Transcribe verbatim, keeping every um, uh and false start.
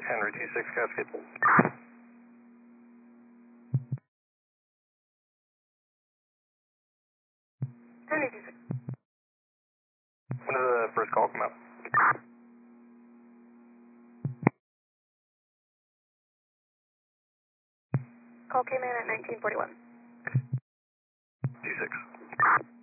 Henry two six Cascade. Henry two six. When did the first call come out? Call came in at nineteen forty-one. two six.